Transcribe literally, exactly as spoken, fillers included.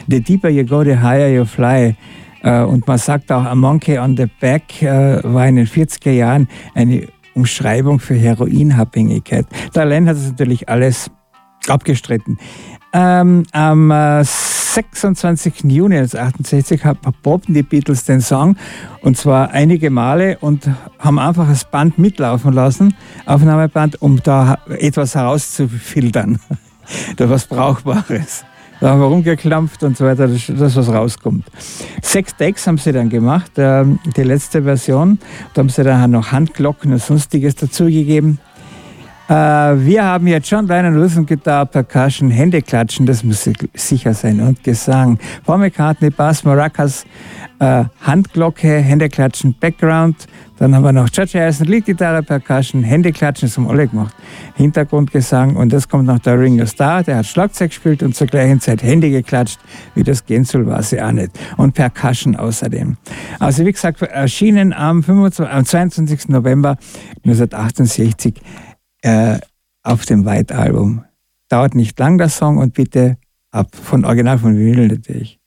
The deeper you go, the higher you fly. Und man sagt auch, A Monkey on the Back war in den vierziger Jahren eine Umschreibung für Heroinabhängigkeit. Der Alain hat das natürlich alles abgestritten. Ähm, am äh, sechsundzwanzigsten Juni neunzehnhundertachtundsechzig probten die Beatles den Song, und zwar einige Male, und haben einfach das Band mitlaufen lassen, Aufnahmeband, um da etwas herauszufiltern. Da was Brauchbares. Da haben wir rumgeklampft und so weiter, dass das was rauskommt. Sechs Takes haben sie dann gemacht, äh, die letzte Version. Da haben sie dann noch Handglocken und sonstiges dazugegeben. Äh, wir haben jetzt John Lennon, Rhythm Guitar, Percussion, Händeklatschen, das muss sicher sein, und Gesang. Paul McCartney, Bass, Maracas, äh, Handglocke, Händeklatschen, Background. Dann haben wir noch George Harrison, Leadgitarre, Percussion, Händeklatschen, das haben alle gemacht. Hintergrundgesang, und das kommt noch der Ringo Starr, der hat Schlagzeug gespielt und zur gleichen Zeit Hände geklatscht. Wie das gehen soll, weiß ich auch nicht. Und Percussion außerdem. Also wie gesagt, erschienen am, fünfundzwanzigsten, am zweiundzwanzigsten November neunzehnhundertachtundsechzig äh, auf dem White Album. Dauert nicht lang der Song, und bitte ab von Original von Vinyl natürlich.